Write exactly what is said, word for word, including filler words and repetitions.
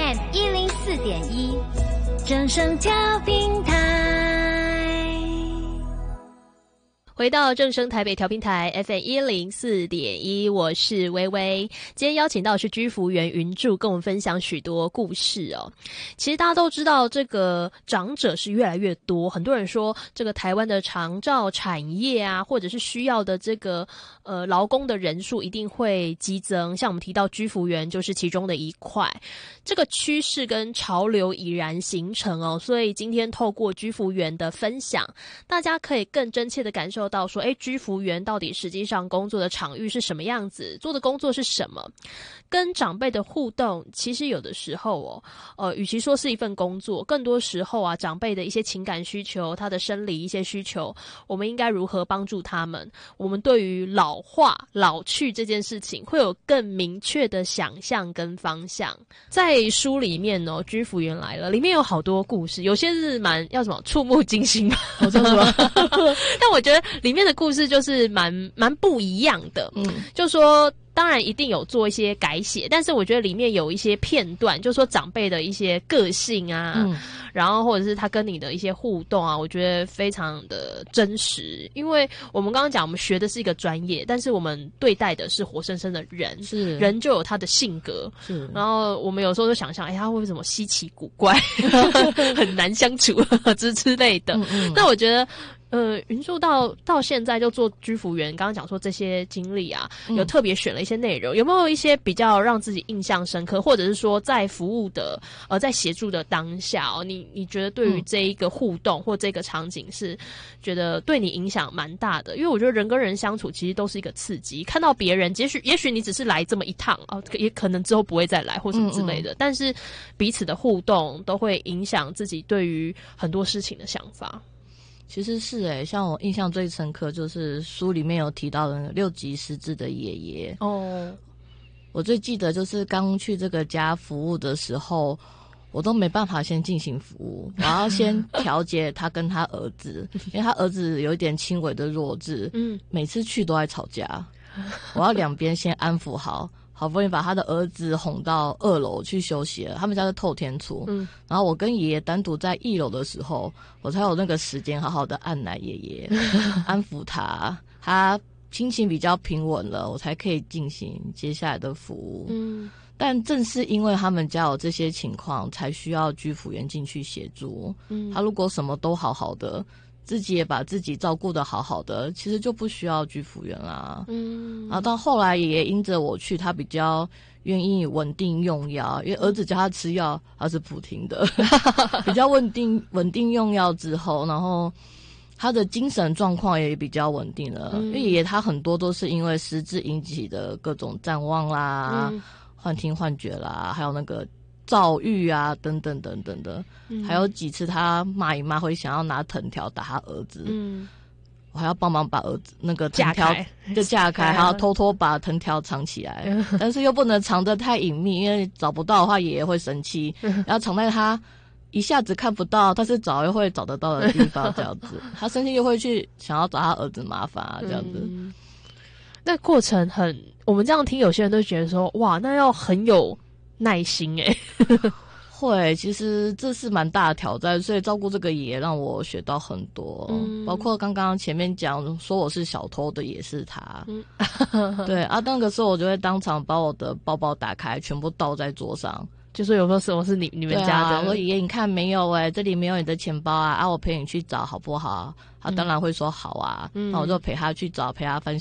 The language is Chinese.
M 一零四点一，正声调频台。 回到正声台北调频台 F M 一零四点一，我是微微。今天邀请到的是居服员云柱，跟我们分享许多故事哦。其实大家都知道，这个长者是越来越多，很多人说这个台湾的长照产业啊，或者是需要的这个呃劳工的人数一定会激增。像我们提到居服员就是其中的一块，这个趋势跟潮流已然形成哦。所以今天透过居服员的分享，大家可以更真切的感受到说，诶，居服员到底实际上工作的场域是什么样子，做的工作是什么，跟长辈的互动，其实有的时候哦，呃，与其说是一份工作，更多时候啊，长辈的一些情感需求，他的生理一些需求，我们应该如何帮助他们？我们对于老化、老去这件事情，会有更明确的想象跟方向。在书里面哦，居服员来了，里面有好多故事，有些是蛮要什么触目惊心吧，我说什么？但我觉得里面的故事就是蛮蛮不一样的，嗯，就说当然一定有做一些改写，但是我觉得里面有一些片段，就说长辈的一些个性啊，嗯，然后或者是他跟你的一些互动啊，我觉得非常的真实。因为我们刚刚讲，我们学的是一个专业，但是我们对待的是活生生的人，是人就有他的性格，是。然后我们有时候就想象，哎，他会不会什么稀奇古怪，很难相处之之类的。嗯嗯，那我觉得。呃，云柱到到现在就做居服员，刚刚讲说这些经历啊，有特别选了一些内容，嗯，有没有一些比较让自己印象深刻，或者是说在服务的呃在协助的当下哦，你你觉得对于这一个互动或这个场景是觉得对你影响蛮大的？因为我觉得人跟人相处其实都是一个刺激，看到别人，也许也许你只是来这么一趟哦，也可能之后不会再来或什么之类的，嗯嗯，但是彼此的互动都会影响自己对于很多事情的想法。 其实是诶、欸，像我印象最深刻就是书里面有提到的六级失智的爷爷哦。我最记得就是刚去这个家服务的时候，我都没办法先进行服务，我要先调节他跟他儿子，因为他儿子有一点轻微的弱智，嗯，每次去都在吵架，我要两边先安抚好。好不容易把他的儿子哄到二楼去休息了，他们家是透天厝，嗯，然后我跟爷爷单独在一楼的时候，我才有那个时间好好的按奶爷爷，安抚他，他心情比较平稳了，我才可以进行接下来的服务。嗯，但正是因为他们家有这些情况，才需要居服员进去协助。嗯，他如果什么都好好的，自己也把自己照顾得好好的，其实就不需要居服员啦。嗯，然后到后来也因着我去，他比较愿意稳定用药，因为儿子叫他吃药，他是不听的，比较稳定稳定用药之后，然后他的精神状况也比较稳定了。嗯，因为爷爷他很多都是因为失智引起的各种谵妄啦、嗯、幻听幻觉啦，还有那个躁郁啊，等等等等的，嗯，还有几次他骂一骂会想要拿藤条打他儿子，嗯，我还要帮忙把儿子那个藤条就架开，还要偷偷把藤条藏起来，但是又不能藏得太隐秘，因为找不到的话爷爷会生气，然后藏在他一下子看不到，但是找又会找得到的地方，这样子，他生气又会去想要找他儿子麻烦啊，这样子。嗯， 那过程很，我们这样听，有些人都觉得说，哇，那要很有耐心诶、欸， 会，其实这是蛮大的挑战，所以照顾这个也让我学到很多，嗯，包括刚刚前面讲说我是小偷的也是他，嗯，对啊，那个时候我就会当场把我的包包打开，全部倒在桌上， 就说有没有什么是你你们家的？ 对啊，我说爷爷你看没有诶、欸，这里没有你的钱包啊，啊我陪你去找好不好？他当然会说好啊，那，嗯，我就陪他去找，陪他分享。